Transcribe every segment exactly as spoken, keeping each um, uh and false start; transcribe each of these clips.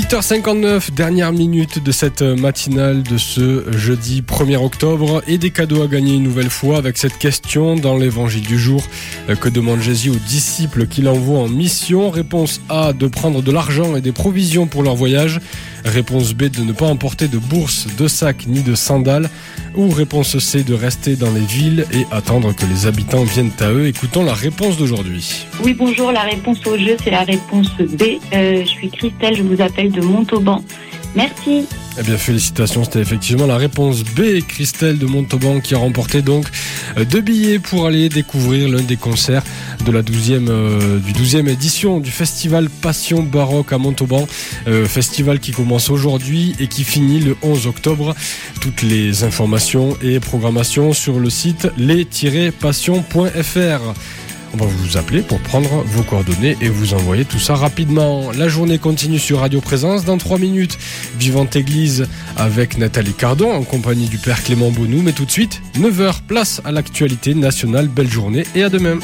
huit heures cinquante-neuf, dernière minute de cette matinale de ce jeudi premier octobre et des cadeaux à gagner une nouvelle fois avec cette question dans l'évangile du jour. Que demande Jésus aux disciples qu'il envoie en mission? Réponse A, de prendre de l'argent et des provisions pour leur voyage. Réponse B, de ne pas emporter de bourse, de sac ni de sandales. Ou réponse C, de rester dans les villes et attendre que les habitants viennent à eux. Écoutons la réponse d'aujourd'hui. Oui, bonjour, la réponse au jeu, c'est la réponse B. Euh, je suis Christelle, je vous appelle de Montauban. Merci. Eh bien, félicitations, c'était effectivement la réponse B. Christelle de Montauban qui a remporté donc deux billets pour aller découvrir l'un des concerts de la douzième, euh, du douzième édition du festival Passion Baroque à Montauban. Euh, festival qui commence aujourd'hui et qui finit le onze octobre. Toutes les informations et programmations sur le site les tiret passion point f r. On va vous appeler pour prendre vos coordonnées et vous envoyer tout ça rapidement. La journée continue sur Radio Présence. Dans trois minutes, Vivante Église avec Nathalie Cardon en compagnie du Père Clément Bonou. Mais tout de suite, neuf heures, place à l'actualité nationale. Belle journée et à demain.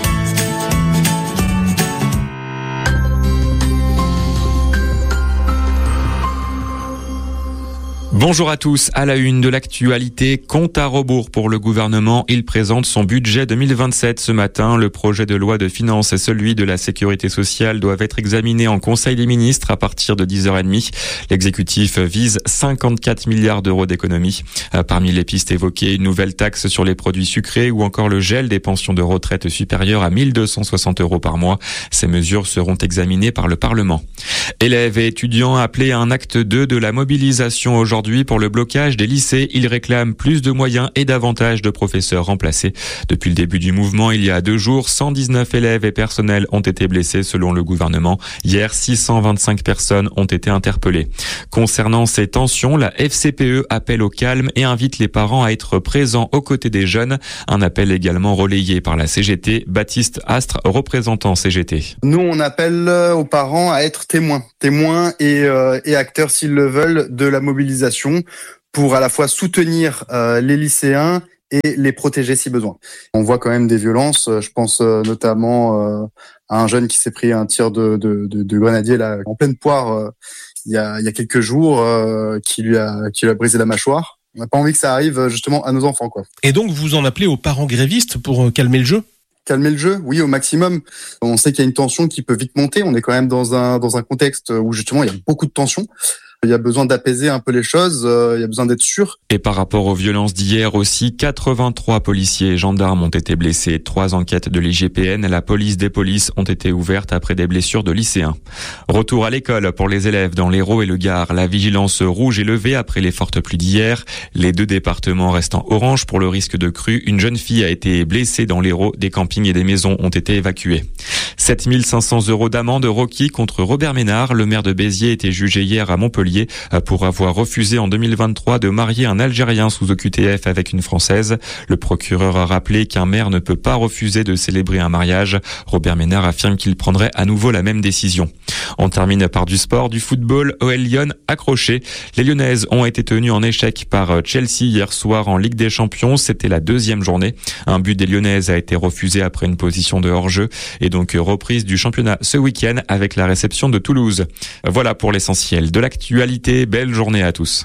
Bonjour à tous, à la une de l'actualité, compte à rebours pour le gouvernement. Il présente son budget deux mille vingt-sept ce matin. Le projet de loi de finances et celui de la sécurité sociale doivent être examinés en Conseil des ministres à partir de dix heures trente. L'exécutif vise cinquante-quatre milliards d'euros d'économies. Parmi les pistes évoquées, une nouvelle taxe sur les produits sucrés ou encore le gel des pensions de retraite supérieures à mille deux cent soixante euros par mois. Ces mesures seront examinées par le Parlement. Élèves et étudiants appelés à un acte deux de la mobilisation aujourd'hui pour le blocage des lycées. Ils réclament plus de moyens et davantage de professeurs remplacés. Depuis le début du mouvement, il y a deux jours, cent dix-neuf élèves et personnels ont été blessés selon le gouvernement. Hier, six cent vingt-cinq personnes ont été interpellées. Concernant ces tensions, la F C P E appelle au calme et invite les parents à être présents aux côtés des jeunes. Un appel également relayé par la C G T. Baptiste Astre, représentant C G T. Nous, on appelle aux parents à être témoins, témoins et, euh, et acteurs, s'ils le veulent, de la mobilisation pour à la fois soutenir euh, les lycéens et les protéger si besoin. On voit quand même des violences, je pense euh, notamment euh, à un jeune qui s'est pris un tir de, de, de, de grenadier là, en pleine poire euh, il, y a, il y a quelques jours, euh, qui, lui a, qui lui a brisé la mâchoire. On n'a pas envie que ça arrive justement à nos enfants, quoi. Et donc vous en appelez aux parents grévistes pour calmer le jeu ? Calmer le jeu, oui, au maximum. On sait qu'il y a une tension qui peut vite monter. On est quand même dans un dans un contexte où justement il y a beaucoup de tensions. Il y a besoin d'apaiser un peu les choses, euh, il y a besoin d'être sûr. Et par rapport aux violences d'hier aussi, quatre-vingt-trois policiers et gendarmes ont été blessés. Trois enquêtes de l'I G P N et la police des polices ont été ouvertes après des blessures de lycéens. Retour à l'école pour les élèves dans l'Hérault et le Gard. La vigilance rouge est levée après les fortes pluies d'hier. Les deux départements restant orange pour le risque de crue. Une jeune fille a été blessée dans l'Hérault. Des campings et des maisons ont été évacués. sept mille cinq cents euros d'amende requis contre Robert Ménard. Le maire de Béziers était jugé hier à Montpellier pour avoir refusé en deux mille vingt-trois de marier un Algérien sous O Q T F avec une Française. Le procureur a rappelé qu'un maire ne peut pas refuser de célébrer un mariage. Robert Ménard affirme qu'il prendrait à nouveau la même décision. On termine par du sport, du football. O L Lyon accroché. Les Lyonnaises ont été tenues en échec par Chelsea hier soir en Ligue des Champions. C'était la deuxième journée. Un but des Lyonnaises a été refusé après une position de hors-jeu et donc reprise du championnat ce week-end avec la réception de Toulouse. Voilà pour l'essentiel de l'actualité. Belle journée à tous.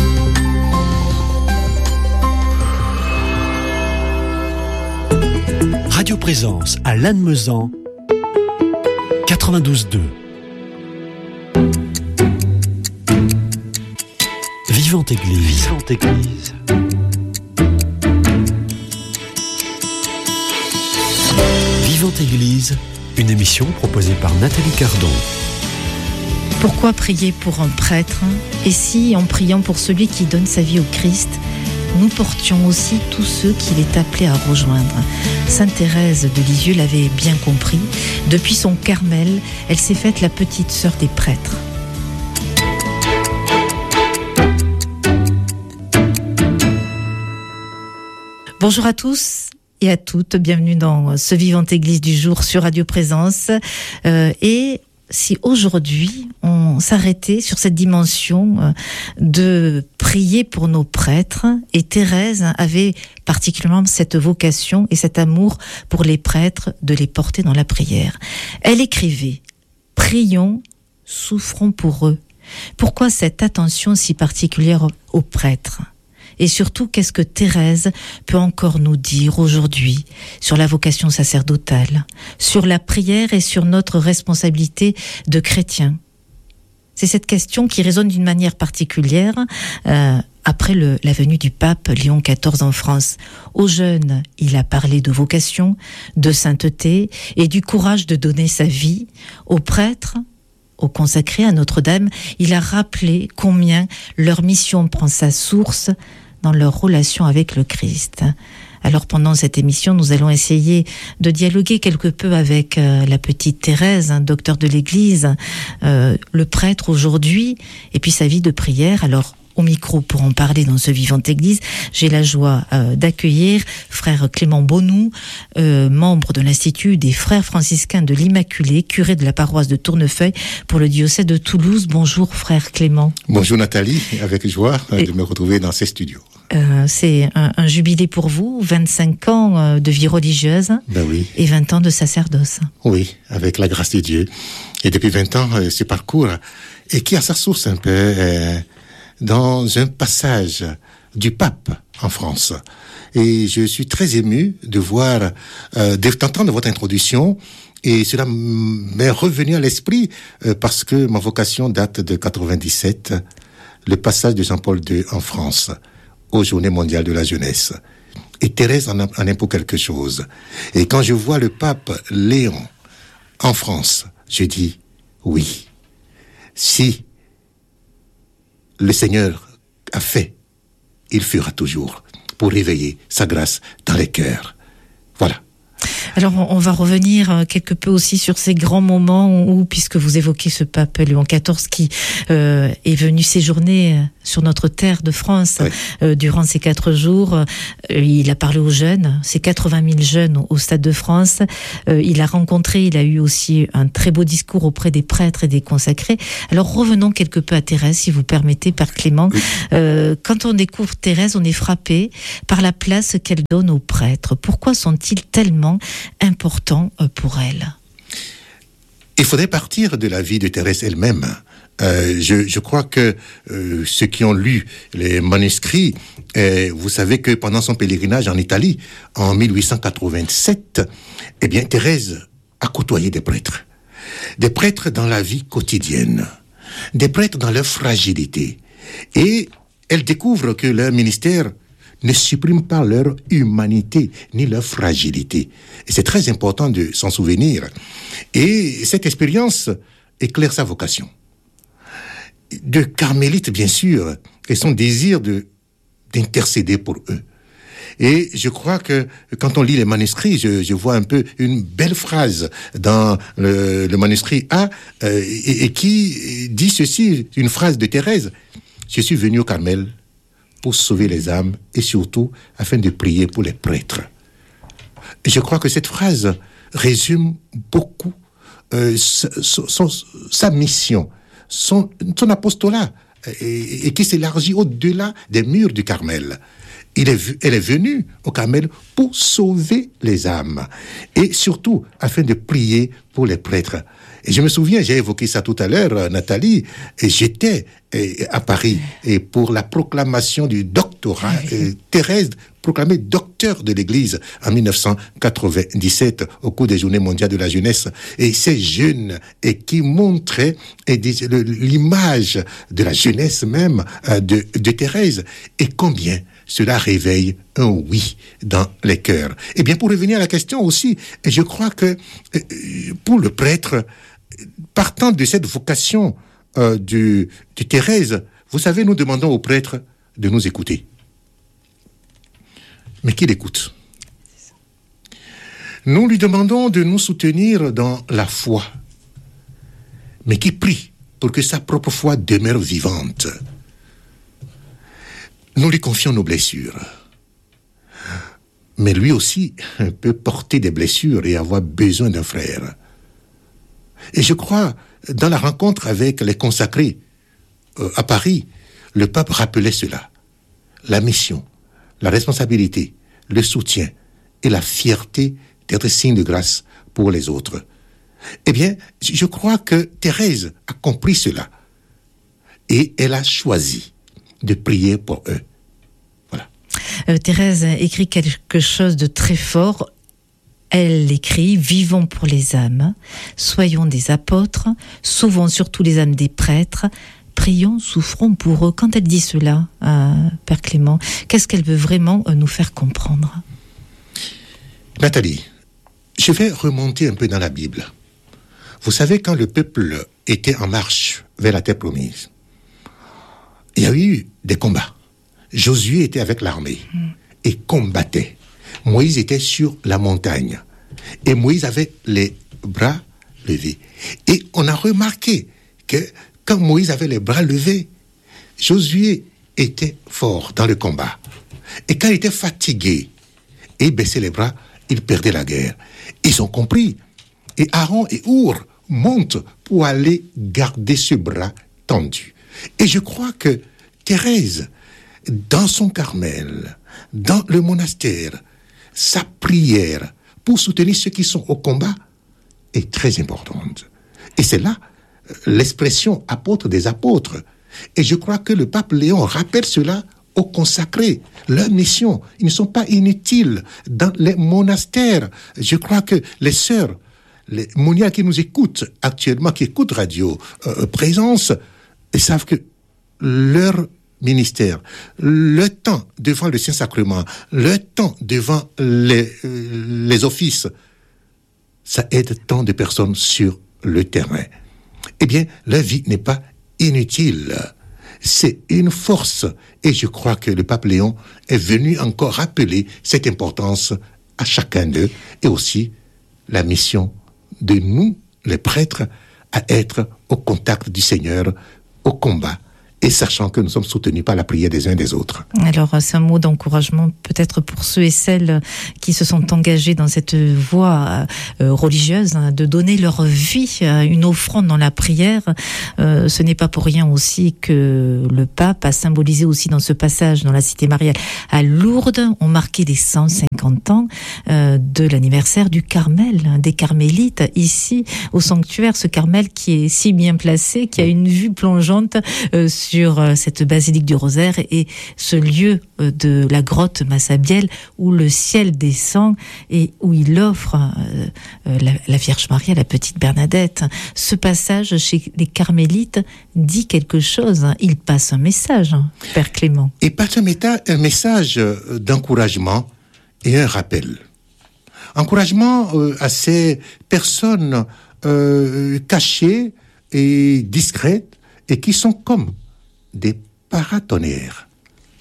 Radio Présence à Lannemezan quatre-vingt-douze deux. Vivante Église. Vivante Église. Vivante Église, une émission proposée par Nathalie Cardon. Pourquoi prier pour un prêtre ? Et si, en priant pour celui qui donne sa vie au Christ, nous portions aussi tous ceux qu'il est appelé à rejoindre ? Sainte Thérèse de Lisieux l'avait bien compris. Depuis son Carmel, elle s'est faite la petite sœur des prêtres. Bonjour à tous et à toutes, bienvenue dans ce Vivante Église du jour sur Radio Présence. Euh, et si aujourd'hui on s'arrêtait sur cette dimension de prier pour nos prêtres, et Thérèse avait particulièrement cette vocation et cet amour pour les prêtres de les porter dans la prière. Elle écrivait « Prions, souffrons pour eux, Pourquoi cette attention si particulière aux prêtres ? Et surtout, qu'est-ce que Thérèse peut encore nous dire aujourd'hui sur la vocation sacerdotale, sur la prière et sur notre responsabilité de chrétiens ? C'est cette question qui résonne d'une manière particulière euh, après le, la venue du pape Léon quatorze en France. Aux jeunes, il a parlé de vocation, de sainteté et du courage de donner sa vie. Aux prêtres, aux consacrés à Notre-Dame, il a rappelé combien leur mission prend sa source dans leur relation avec le Christ. Alors pendant cette émission, nous allons essayer de dialoguer quelque peu avec euh, la petite Thérèse, hein, docteur de l'Église, euh, le prêtre aujourd'hui, et puis sa vie de prière. Alors au micro pour en parler dans ce Vivant Église, j'ai la joie euh, d'accueillir frère Clément Bonou, euh, membre de l'Institut des Frères franciscains de l'Immaculée, curé de la paroisse de Tournefeuille pour le diocèse de Toulouse. Bonjour frère Clément. Bonjour Nathalie, avec joie euh, de me retrouver dans ces studios. Euh, c'est un, un jubilé pour vous, vingt-cinq ans euh, de vie religieuse ben oui. Et vingt ans de sacerdoce. Oui, avec la grâce de Dieu. Et depuis vingt ans, euh, ce parcours, et qui a sa source un peu euh, dans un passage du pape en France. Et je suis très ému de voir, euh, d'entendre votre introduction, et cela m'est revenu à l'esprit euh, parce que ma vocation date de quatre-vingt-dix-sept, le passage de Jean-Paul deux en France, aux Journées mondiales de la jeunesse. Et Thérèse en a, en a pour quelque chose. Et quand je vois le pape Léon en France, je dis oui, si le Seigneur a fait, il fera toujours pour réveiller sa grâce dans les cœurs. Voilà. Alors on va revenir quelque peu aussi sur ces grands moments où, puisque vous évoquez ce pape Léon quatorze qui euh, est venu séjourner sur notre terre de France oui. euh, durant ces quatre jours, euh, il a parlé aux jeunes, ces quatre-vingt mille jeunes au, au Stade de France, euh, il a rencontré, il a eu aussi un très beau discours auprès des prêtres et des consacrés. Alors revenons quelque peu à Thérèse, si vous permettez, Père Clément. Oui. Euh, quand on découvre Thérèse, on est frappé par la place qu'elle donne aux prêtres. Pourquoi sont-ils tellement importants pour elle ? Il faudrait partir de la vie de Thérèse elle-même. Euh, je, je crois que euh, ceux qui ont lu les manuscrits, euh, vous savez que pendant son pèlerinage en Italie, en mille huit cent quatre-vingt-sept, eh bien, Thérèse a côtoyé des prêtres. Des prêtres dans la vie quotidienne, des prêtres dans leur fragilité. Et elle découvre que leur ministère ne supprime pas leur humanité ni leur fragilité. Et c'est très important de s'en souvenir. Et cette expérience éclaire sa vocation. De carmélite, bien sûr, et son désir de, d'intercéder pour eux. Et je crois que quand on lit les manuscrits, je, je vois un peu une belle phrase dans le, le manuscrit A, euh, et, et qui dit ceci, une phrase de Thérèse. « Je suis venu au Carmel pour sauver les âmes et surtout afin de prier pour les prêtres. » Je crois que cette phrase résume beaucoup euh, son, son, sa mission, son, son apostolat, et, et qui s'élargit au-delà des murs du Carmel. Il est, elle est venue au Carmel pour sauver les âmes et surtout afin de prier pour les prêtres. Et je me souviens, j'ai évoqué ça tout à l'heure, Nathalie, et j'étais et, à Paris et pour la proclamation du doctorat, et Thérèse proclamée docteur de l'Église en mille neuf cent quatre-vingt-dix-sept au cours des Journées mondiales de la jeunesse. Et ces jeunes et qui montraient et l'image de la jeunesse même de, de Thérèse. Et combien cela réveille un oui dans les cœurs. Eh bien, pour revenir à la question aussi, je crois que pour le prêtre, partant de cette vocation euh, du, de Thérèse, vous savez, nous demandons au prêtre de nous écouter. Mais qu'il écoute. Nous lui demandons de nous soutenir dans la foi, mais qui prie pour que sa propre foi demeure vivante. Nous lui confions nos blessures. Mais lui aussi peut porter des blessures et avoir besoin d'un frère. Et je crois, dans la rencontre avec les consacrés euh, à Paris, le pape rappelait cela. La mission, la responsabilité, le soutien et la fierté d'être signe de grâce pour les autres. Eh bien, je crois que Thérèse a compris cela. Et elle a choisi de prier pour eux. Voilà. Euh, Thérèse écrit quelque chose de très fort. Elle écrit « Vivons pour les âmes, soyons des apôtres, sauvons surtout les âmes des prêtres, prions, souffrons pour eux ». Quand elle dit cela, euh, Père Clément, qu'est-ce qu'elle veut vraiment nous faire comprendre ? Nathalie, je vais remonter un peu dans la Bible. Vous savez, quand le peuple était en marche vers la terre promise, il y a eu des combats. Josué était avec l'armée et combattait. Moïse était sur la montagne et Moïse avait les bras levés. Et on a remarqué que quand Moïse avait les bras levés, Josué était fort dans le combat. Et quand il était fatigué et il baissait les bras, il perdait la guerre. Ils ont compris. Et Aaron et Our montent pour aller garder ce bras tendu. Et je crois que Thérèse, dans son Carmel, dans le monastère, sa prière pour soutenir ceux qui sont au combat est très importante. Et c'est là l'expression apôtre des apôtres. Et je crois que le pape Léon rappelle cela aux consacrés. Leur mission, ils ne sont pas inutiles dans les monastères. Je crois que les sœurs, les moniales qui nous écoutent actuellement, qui écoutent Radio euh, Présence, ils savent que leur ministère, le temps devant le Saint-Sacrement, le temps devant les, euh, les offices, ça aide tant de personnes sur le terrain. Eh bien, leur vie n'est pas inutile. C'est une force. Et je crois que le pape Léon est venu encore rappeler cette importance à chacun d'eux et aussi la mission de nous, les prêtres, à être au contact du Seigneur, au combat, et sachant que nous sommes soutenus par la prière des uns et des autres. Alors, c'est un mot d'encouragement peut-être pour ceux et celles qui se sont engagés dans cette voie euh, religieuse, hein, de donner leur vie, euh, une offrande dans la prière. Euh, ce n'est pas pour rien aussi que le pape a symbolisé aussi dans ce passage dans la cité mariale à Lourdes, on marquait les cent cinquante ans euh, de l'anniversaire du Carmel, hein, des Carmélites, ici au sanctuaire, ce Carmel qui est si bien placé, qui a une vue plongeante euh, sur cette basilique du Rosaire et ce lieu de la grotte Massabielle où le ciel descend et où il offre la, la Vierge Marie à la petite Bernadette. Ce passage chez les Carmélites dit quelque chose, il passe un message, Père Clément. Il passe un, méta- un message d'encouragement et un rappel. Encouragement euh, à ces personnes euh, cachées et discrètes et qui sont comme des paratonnerres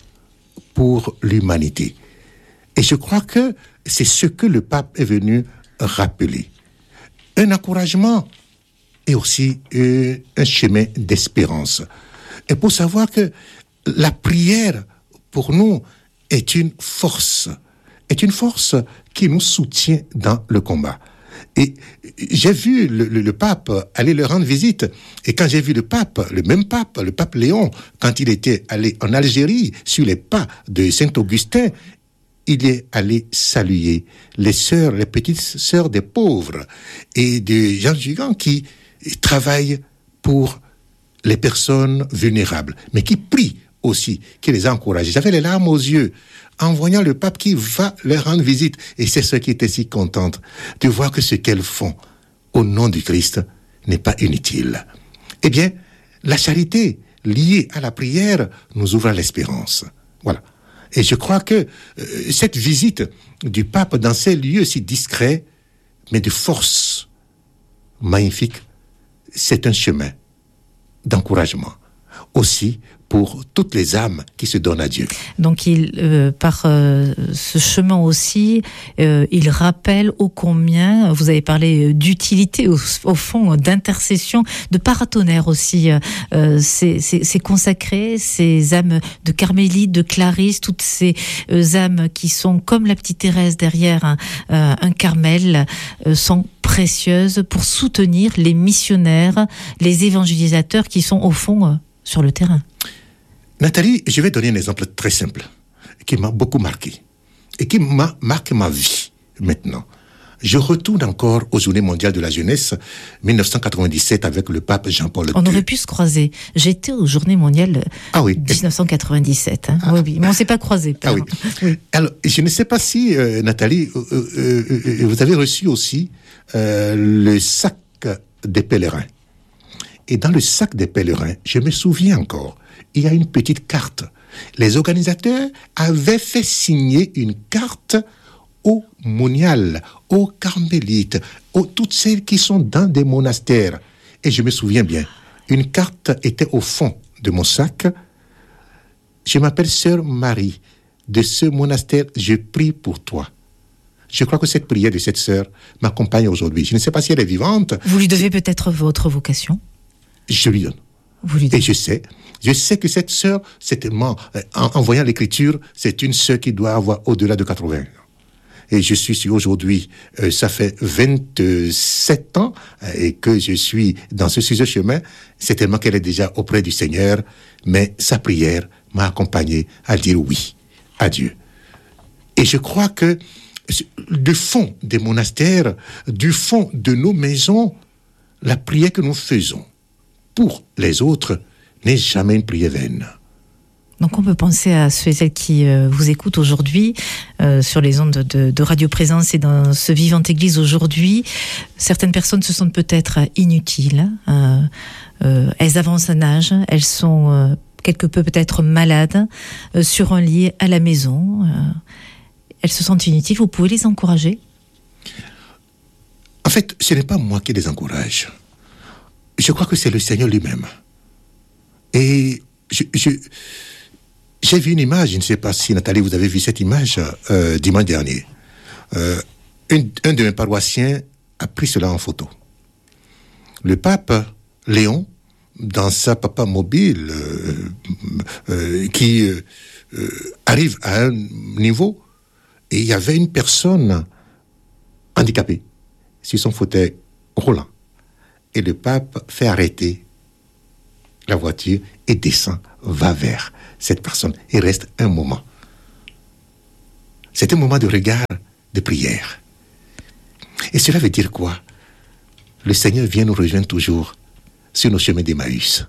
pour l'humanité. Et je crois que c'est ce que le pape est venu rappeler. Un encouragement et aussi euh, un chemin d'espérance. Et pour savoir que la prière, pour nous, est une force, est une force qui nous soutient dans le combat. Et j'ai vu le, le, le pape aller leur rendre visite. Et quand j'ai vu le pape, le même pape, le pape Léon, quand il était allé en Algérie, sur les pas de Saint-Augustin, il est allé saluer les sœurs, les petites sœurs des pauvres et des gens gigants qui travaillent pour les personnes vulnérables, mais qui prient aussi, qui les encouragent. J'avais les larmes aux yeux en voyant le pape qui va leur rendre visite. Et c'est ce qui était si contente de voir que ce qu'elles font au nom du Christ n'est pas inutile. Eh bien, la charité liée à la prière nous ouvre à l'espérance. Voilà. Et je crois que euh, cette visite du pape dans ces lieux si discrets, mais de force magnifique, c'est un chemin d'encouragement. Aussi pour toutes les âmes qui se donnent à Dieu. Donc, il, euh, par euh, ce chemin aussi, euh, il rappelle ô combien, vous avez parlé d'utilité, au, au fond, d'intercession, de paratonnerre aussi. Euh, c'est, c'est, c'est consacré, ces âmes de Carmélite, de Clarisse, toutes ces euh, âmes qui sont comme la petite Thérèse derrière un, euh, un Carmel, euh, sont précieuses pour soutenir les missionnaires, les évangélisateurs qui sont au fond euh, sur le terrain. Nathalie, je vais donner un exemple très simple qui m'a beaucoup marqué et qui m'a marqué ma vie maintenant. je retourne encore aux Journées mondiales de la jeunesse, dix-neuf cent quatre-vingt-dix-sept, avec le pape Jean-Paul deux. On aurait pu se croiser. J'étais aux Journées mondiales ah oui. dix-neuf cent quatre-vingt-dix-sept. Hein. Ah. Oui, oui, mais on ne s'est pas croisés. Ah oui. oui. Alors, je ne sais pas si, euh, Nathalie, euh, euh, euh, vous avez reçu aussi euh, le sac des pèlerins. Et dans le sac des pèlerins, je me souviens encore, il y a une petite carte. Les organisateurs avaient fait signer une carte aux moniales, aux carmélites, aux toutes celles qui sont dans des monastères. Et je me souviens bien, une carte était au fond de mon sac. Je m'appelle Sœur Marie. De ce monastère, je prie pour toi. Je crois que cette prière de cette sœur m'accompagne aujourd'hui. Je ne sais pas si elle est vivante. Vous lui devez peut-être votre vocation. Je lui donne. Vous lui donnez. Et je sais, je sais que cette sœur, c'est tellement, en, en voyant l'écriture, c'est une sœur qui doit avoir au-delà de quatre-vingts ans. Et je suis sûr aujourd'hui, euh, ça fait vingt-sept ans euh, et que je suis dans ce sujet chemin, c'est tellement qu'elle est déjà auprès du Seigneur, mais sa prière m'a accompagné à dire oui à Dieu. Et je crois que du fond des monastères, du fond de nos maisons, la prière que nous faisons pour les autres n'est jamais une prière vaine. Donc on peut penser à ceux et celles qui euh, vous écoutent aujourd'hui euh, sur les ondes de, de Radio Présence et dans ce Vivante Église aujourd'hui. Certaines personnes se sentent peut-être inutiles, euh, euh, elles avancent en âge, elles sont euh, quelque peu peut-être malades, euh, sur un lit à la maison. Euh, elles se sentent inutiles, vous pouvez les encourager ? En fait, ce n'est pas moi qui les encourage. Je crois que c'est le Seigneur lui-même. Et je... je J'ai vu une image, je ne sais pas si Nathalie, vous avez vu cette image euh, dimanche dernier. Euh, une, un de mes paroissiens a pris cela en photo. Le pape Léon, dans sa papa mobile, euh, euh, qui euh, euh, arrive à un niveau, et il y avait une personne handicapée sur son fauteuil roulant. Et le pape fait arrêter la voiture et descend, va vers cette personne et reste un moment. C'est un moment de regard, de prière. Et cela veut dire quoi ? Le Seigneur vient nous rejoindre toujours sur nos chemins d'Emmaüs.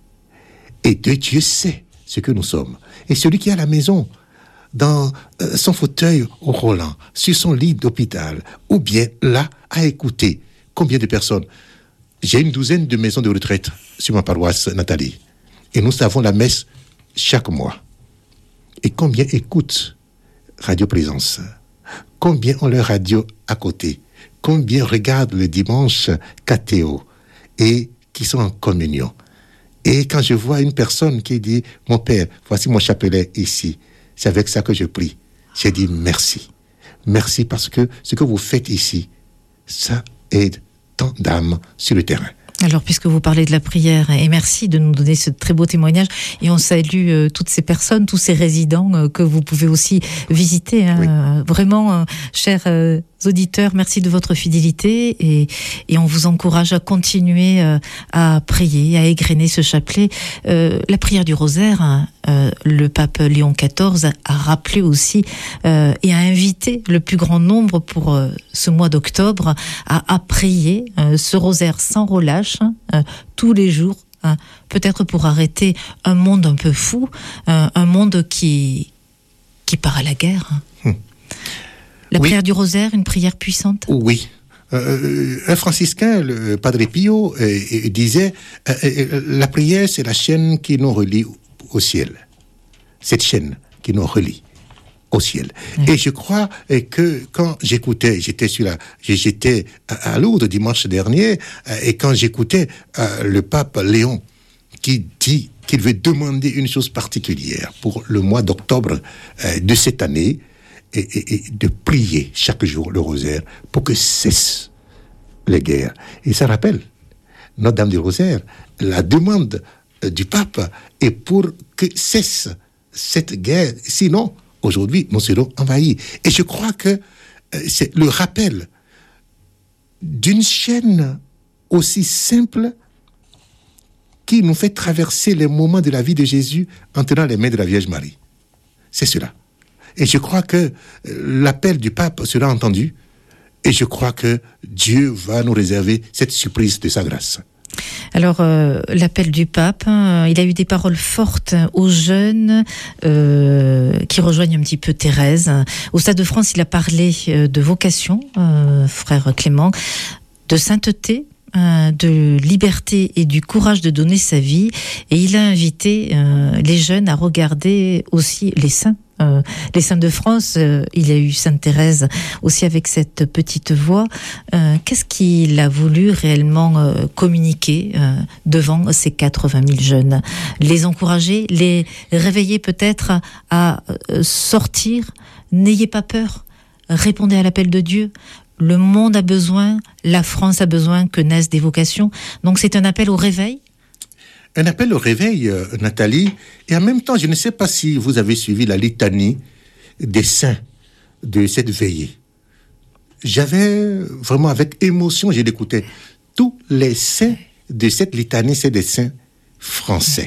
Et Dieu sait ce que nous sommes. Et celui qui est à la maison, dans euh, son fauteuil roulant, sur son lit d'hôpital, ou bien là, à écouter, combien de personnes ? J'ai une douzaine de maisons de retraite sur ma paroisse, Nathalie. Et nous savons la messe chaque mois. Et combien écoutent Radio Présence ? Combien ont leur radio à côté ? Combien regardent le dimanche Catéo et qui sont en communion ? Et quand je vois une personne qui dit « Mon Père, voici mon chapelet ici. C'est avec ça que je prie. » J'ai dit merci. Merci parce que ce que vous faites ici, ça aide tant d'âmes sur le terrain. Alors, puisque vous parlez de la prière, et merci de nous donner ce très beau témoignage, et on salue euh, toutes ces personnes, tous ces résidents euh, que vous pouvez aussi visiter. Hein, oui. euh, vraiment, euh, chers euh, auditeurs, merci de votre fidélité, et, et on vous encourage à continuer euh, à prier, à égrener ce chapelet. Euh, la prière du rosaire, hein, euh, le pape Léon quatorze a rappelé aussi euh, et a invité le plus grand nombre pour euh, ce mois d'octobre à, à prier euh, ce rosaire sans relâche, Euh, tous les jours, hein, peut-être pour arrêter un monde un peu fou, euh, un monde qui, qui part à la guerre. Hein. Hum. La oui. prière du rosaire, une prière puissante ? Oui. Euh, un franciscain, le Padre Pio, euh, euh, disait euh, euh, la prière, c'est la chaîne qui nous relie au ciel. Cette chaîne qui nous relie au ciel. Mmh. Et je crois que quand j'écoutais, j'étais sur la, j'étais à Lourdes dimanche dernier, et quand j'écoutais euh, le pape Léon qui dit qu'il veut demander une chose particulière pour le mois d'octobre euh, de cette année, et, et, et de prier chaque jour le rosaire pour que cessent les guerres. Et ça rappelle Notre-Dame du Rosaire, la demande euh, du pape est pour que cesse cette guerre, sinon aujourd'hui, nous serons envahis. Et je crois que euh, c'est le rappel d'une chaîne aussi simple qui nous fait traverser les moments de la vie de Jésus en tenant les mains de la Vierge Marie. C'est cela. Et je crois que euh, l'appel du pape sera entendu Et je crois que Dieu va nous réserver cette surprise de sa grâce. Alors, euh, l'appel du pape, hein, il a eu des paroles fortes aux jeunes euh, qui rejoignent un petit peu Thérèse. Au Stade de France, il a parlé euh, de vocation, euh, frère Clément, de sainteté, euh, de liberté et du courage de donner sa vie. Et il a invité euh, les jeunes à regarder aussi les saints. Euh, les saints de France, euh, il a eu Sainte Thérèse aussi avec cette petite voix. Euh, qu'est-ce qu'il a voulu réellement euh, communiquer euh, devant ces quatre-vingt mille jeunes? Les encourager, les réveiller peut-être à, à euh, sortir. N'ayez pas peur, répondez à l'appel de Dieu. Le monde a besoin, la France a besoin que naissent des vocations. Donc c'est un appel au réveil. Un appel au réveil, euh, Nathalie, et en même temps, je ne sais pas si vous avez suivi la litanie des saints de cette veillée. J'avais vraiment, avec émotion, je l'écoutais. Tous les saints de cette litanie, c'est des saints français.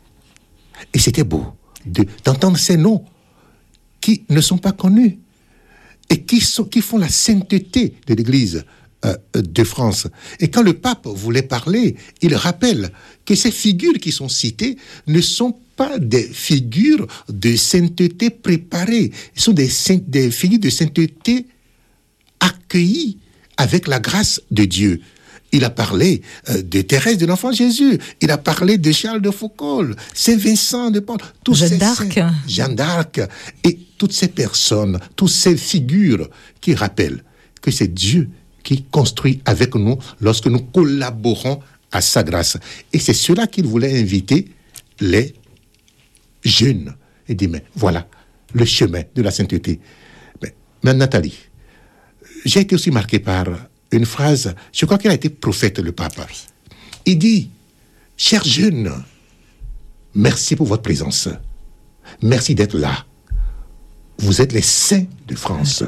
Et c'était beau de, d'entendre ces noms qui ne sont pas connus et qui, sont, qui font la sainteté de l'Église Euh, de France. Et quand le pape voulait parler, il rappelle que ces figures qui sont citées ne sont pas des figures de sainteté préparées, ce sont des, saint, des figures de sainteté accueillies avec la grâce de Dieu. Il a parlé euh, de Thérèse de l'Enfant Jésus, il a parlé de Charles de Foucault, Saint-Vincent de Paul, tous Jeanne ces d'Arc. saints, Jeanne d'Arc, et toutes ces personnes, toutes ces figures qui rappellent que c'est Dieu qui construit avec nous lorsque nous collaborons à sa grâce. Et c'est cela qu'il voulait inviter les jeunes. Il dit, mais voilà, le chemin de la sainteté. Mais, mais Nathalie, j'ai été aussi marqué par une phrase, je crois qu'il a été prophète, le pape. Il dit, chers jeunes, merci pour votre présence. Merci d'être là. Vous êtes les saints de France.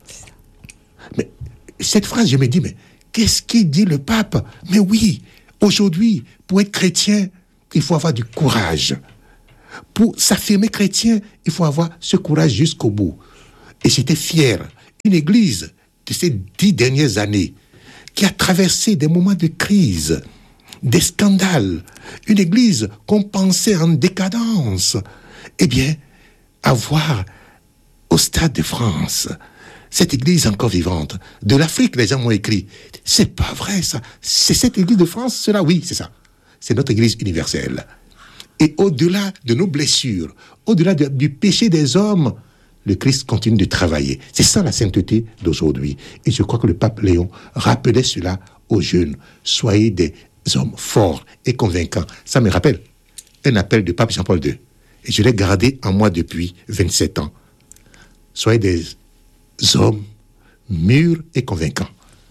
Mais cette phrase, je me dis, mais qu'est-ce qu'il dit le pape? Mais oui, aujourd'hui, pour être chrétien, il faut avoir du courage. Pour s'affirmer chrétien, il faut avoir ce courage jusqu'au bout. Et j'étais fier. Une église de ces dix dernières années qui a traversé des moments de crise, des scandales, une église qu'on pensait en décadence, eh bien, avoir au Stade de France cette église encore vivante. De l'Afrique, les gens m'ont écrit. C'est pas vrai, ça. C'est cette église de France, cela, oui, c'est ça. C'est notre église universelle. Et au-delà de nos blessures, au-delà de, du péché des hommes, le Christ continue de travailler. C'est ça la sainteté d'aujourd'hui. Et je crois que le pape Léon rappelait cela aux jeunes. Soyez des hommes forts et convaincants. Ça me rappelle un appel du pape Jean-Paul deux. Et je l'ai gardé en moi depuis vingt-sept ans. Soyez des hommes mûrs et convaincants.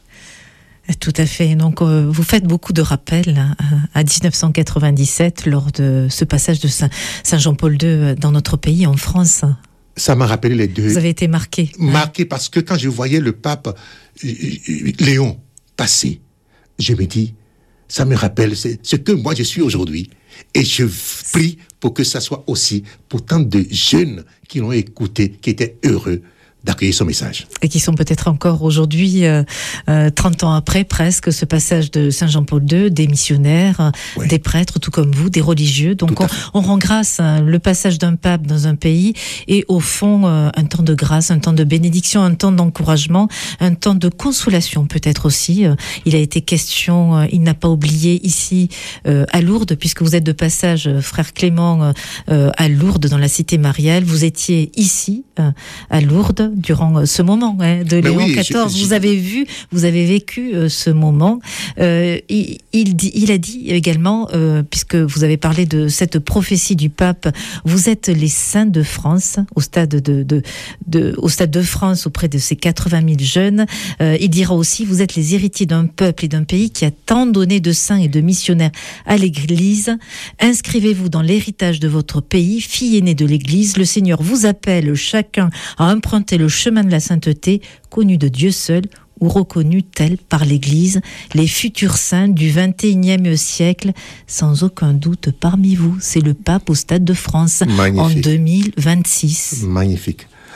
Tout à fait. Donc, euh, vous faites beaucoup de rappels hein, à dix-neuf cent quatre-vingt-dix-sept lors de ce passage de Saint, Saint Jean-Paul deux dans notre pays, en France. Ça m'a rappelé les deux. Vous avez été marqué. Marqué hein? Parce que quand je voyais le pape euh, Léon passer, je me dis, ça me rappelle c'est ce que moi je suis aujourd'hui. Et je prie pour que ça soit aussi pour tant de jeunes qui l'ont écouté, qui étaient heureux d'accueillir son message. Et qui sont peut-être encore aujourd'hui, euh, euh, trente ans après presque, ce passage de Saint Jean-Paul deux, des missionnaires, oui. Des prêtres, tout comme vous, des religieux. Donc on, on rend grâce, hein, le passage d'un pape dans un pays et au fond euh, un temps de grâce, un temps de bénédiction, un temps d'encouragement, un temps de consolation peut-être aussi. Euh, il a été question, euh, il n'a pas oublié ici euh, à Lourdes, puisque vous êtes de passage, euh, frère Clément, euh, à Lourdes dans la cité mariale. Vous étiez ici euh, à Lourdes durant ce moment hein, de Léon oui, quatorze. Je, je... Vous avez vu, vous avez vécu euh, ce moment. Euh, il, il, dit, il a dit également, euh, puisque vous avez parlé de cette prophétie du pape, vous êtes les saints de France, au stade de, de, de, au stade de France, auprès de ces quatre-vingt mille jeunes. Euh, il dira aussi, vous êtes les héritiers d'un peuple et d'un pays qui a tant donné de saints et de missionnaires à l'Église. Inscrivez-vous dans l'héritage de votre pays, fille aînée de l'Église. Le Seigneur vous appelle chacun à emprunter le chemin de la sainteté, connu de Dieu seul ou reconnu tel par l'Église, les futurs saints du vingt et unième siècle, sans aucun doute parmi vous. C'est le pape au Stade de France. Magnifique. En deux mille vingt-six. Magnifique.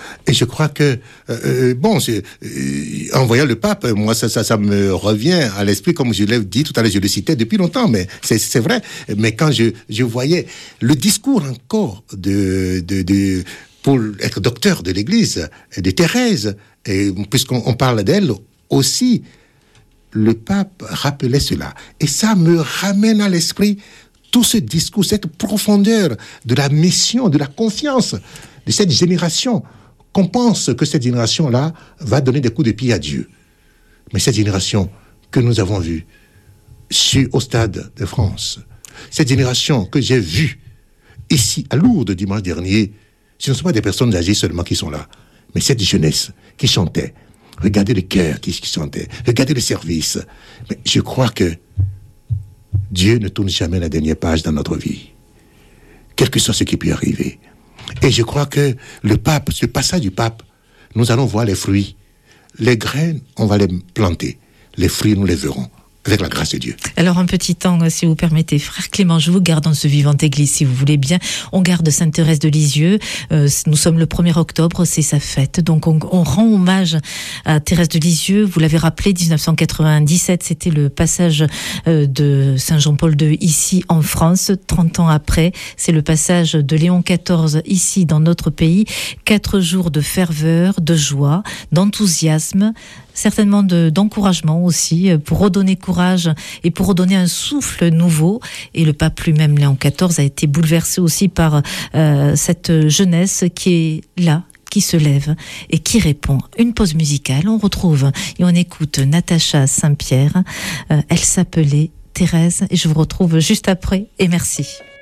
Et je crois que, euh, bon, c'est, euh, en voyant le pape, moi, ça, ça, ça me revient à l'esprit, comme je l'ai dit tout à l'heure, je le citais depuis longtemps, mais c'est, c'est vrai. Mais quand je, je voyais le discours encore de, de, de, pour être docteur de l'Église, de Thérèse, et puisqu'on on parle d'elle aussi, le pape rappelait cela. Et ça me ramène à l'esprit tout ce discours, cette profondeur de la mission, de la confiance de cette génération, qu'on pense que cette génération-là va donner des coups de pied à Dieu. Mais cette génération que nous avons vue sur, au Stade de France, cette génération que j'ai vue ici à Lourdes dimanche dernier, ce ne sont pas des personnes âgées seulement qui sont là, mais cette jeunesse qui chantait. Regardez le cœur qui, qui chantait, regardez le service. Mais je crois que Dieu ne tourne jamais la dernière page dans notre vie, quel que soit ce qui peut arriver. Et je crois que le pape, ce passage du pape, nous allons voir les fruits. Les graines, on va les planter. Les fruits, nous les verrons, avec la grâce de Dieu. Alors un petit temps, si vous permettez, frère Clément, je vous garde dans ce Vivante Église, si vous voulez bien. On garde Sainte Thérèse de Lisieux. Euh, nous sommes le premier octobre, c'est sa fête. Donc on, on rend hommage à Thérèse de Lisieux. Vous l'avez rappelé, dix-neuf cent quatre-vingt-dix-sept, c'était le passage euh, de Saint Jean-Paul deux ici en France. trente ans après, c'est le passage de Léon quatorze ici dans notre pays. Quatre jours de ferveur, de joie, d'enthousiasme, certainement de, d'encouragement aussi, pour redonner courage et pour redonner un souffle nouveau. Et le pape lui-même, Léon quatorze, a été bouleversé aussi par euh, cette jeunesse qui est là, qui se lève et qui répond. Une pause musicale, on retrouve et on écoute Natacha Saint-Pierre. Euh, elle s'appelait Thérèse et je vous retrouve juste après et merci.